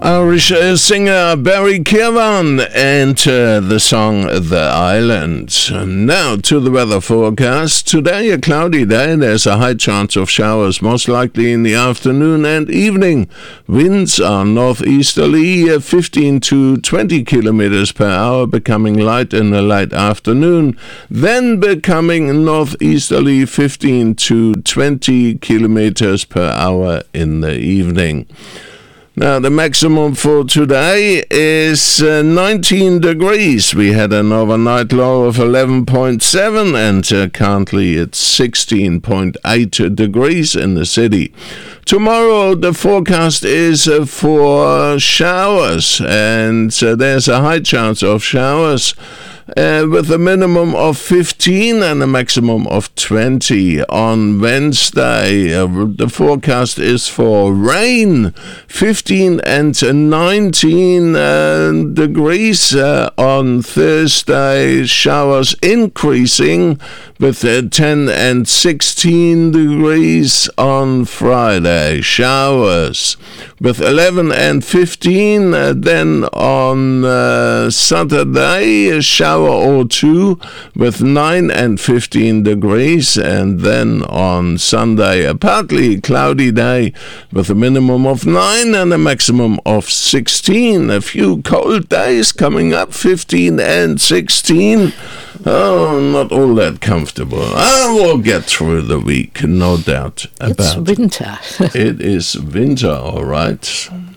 Irish singer Barry Keoghan and the song The Island. Now to the weather forecast. Today a cloudy day. There's a high chance of showers, most likely in the afternoon and evening. Winds are northeasterly, 15 to 20 kilometers per hour, becoming light in the late afternoon, then becoming northeasterly, 15 to 20 kilometers per hour in the evening. Now, the maximum for today is 19 degrees. We had an overnight low of 11.7 and currently it's 16.8 degrees in the city. Tomorrow, the forecast is for showers, and there's a high chance of showers with a minimum of 15 and a maximum of 20. On Wednesday, the forecast is for rain, 15 and 19 degrees. On Thursday, showers increasing with 10 and 16 degrees. On Friday, showers with 11 and 15. Then on Saturday, a shower or two with 9 and 15 degrees. And then on Sunday, a partly cloudy day with a minimum of 9 and a maximum of 16. A few cold days coming up, 15 and 16. Oh, not all that comfortable. I will get through the week, no doubt about it. It's winter. It is winter, all right.